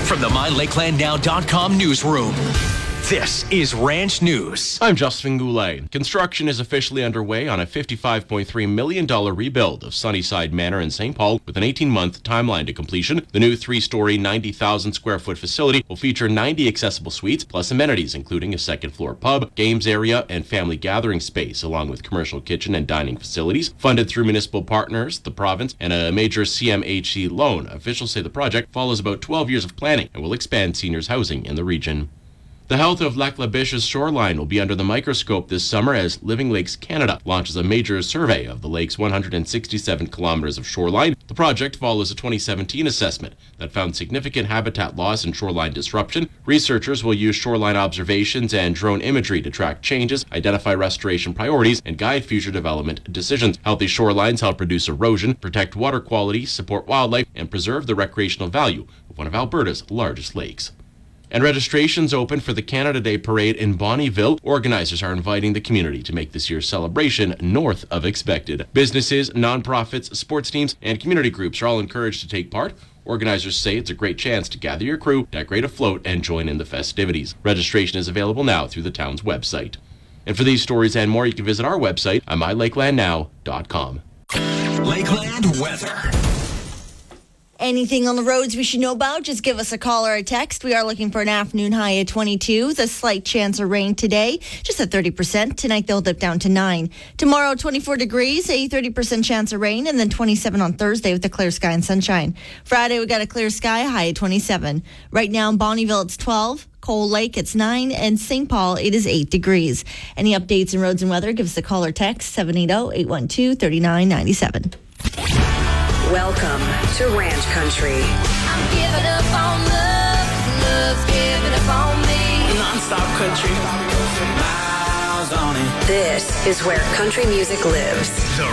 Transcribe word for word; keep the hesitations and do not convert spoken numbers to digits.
From the my lakeland now dot com newsroom, this is Ranch News. I'm Justin Goulet. Construction is officially underway on a fifty-five point three million dollars rebuild of Sunnyside Manor in Saint Paul with an eighteen-month timeline to completion. The new three-story, ninety thousand square foot facility will feature ninety accessible suites plus amenities, including a second-floor pub, games area, and family gathering space, along with commercial kitchen and dining facilities. Funded through municipal partners, the province, and a major C M H C loan, officials say the project follows about twelve years of planning and will expand seniors' housing in the region. The health of Lac La Biche's shoreline will be under the microscope this summer as Living Lakes Canada launches a major survey of the lake's one hundred sixty-seven kilometers of shoreline. The project follows a twenty seventeen assessment that found significant habitat loss and shoreline disruption. Researchers will use shoreline observations and drone imagery to track changes, identify restoration priorities, and guide future development decisions. Healthy shorelines help reduce erosion, protect water quality, support wildlife, and preserve the recreational value of one of Alberta's largest lakes. And registration's open for the Canada Day Parade in Bonnyville. Organizers are inviting the community to make this year's celebration north of expected. Businesses, nonprofits, sports teams, and community groups are all encouraged to take part. Organizers say it's a great chance to gather your crew, decorate a float, and join in the festivities. Registration is available now through the town's website. And for these stories and more, you can visit our website at my lakeland now dot com. Lakeland weather. Anything on the roads we should know about, just give us a call or a text. We are looking for an afternoon high of twenty-two. The slight chance of rain today, just at thirty percent. Tonight they'll dip down to nine. Tomorrow, twenty-four degrees, a thirty percent chance of rain, and then twenty-seven on Thursday with a clear sky and sunshine. Friday, we got a clear sky, high of twenty-seven. Right now in Bonnyville, it's twelve. Coal Lake, it's nine, and Saint Paul, it is eight degrees. Any updates in roads and weather, give us a call or text, seven eight zero, eight one two, three nine nine seven. Welcome to Ranch Country. I'm giving up on love, love's giving up on me. Non-stop country, miles on it. This is where country music lives.